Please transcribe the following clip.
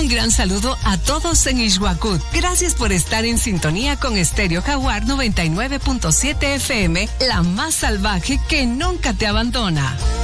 Un gran saludo a todos en Ixhuacut. Gracias por estar en sintonía con Estéreo Jaguar 99.7 FM, la más salvaje que nunca te abandona.